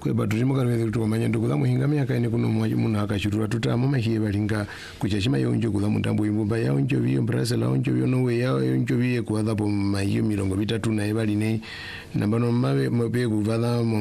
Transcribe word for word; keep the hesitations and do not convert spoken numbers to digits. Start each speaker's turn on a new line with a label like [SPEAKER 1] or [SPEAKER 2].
[SPEAKER 1] kweba turimo kanwe tukomanya ndukuza muhinga myaka ine kuno muna akashurura tutamo mahiye balinga kuchachima yonjo kuza mutambo imbumba yonjo biyo Brazil yonjo biyo Norway yonjo biye kuadha po mahiyo mirongo mitatu na ebali ne nambano mabe mabe kuvala